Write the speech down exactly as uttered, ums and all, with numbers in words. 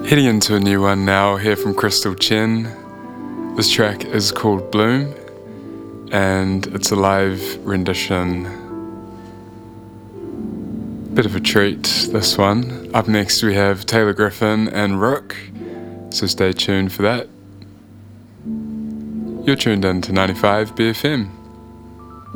Heading into a new one now, here from Crystal Chen. This track is called Bloom, and it's a live rendition. Bit of a treat, this one. Up next we have Taylor Griffin and Rook, so stay tuned for that. You're tuned in to ninety-five B F M.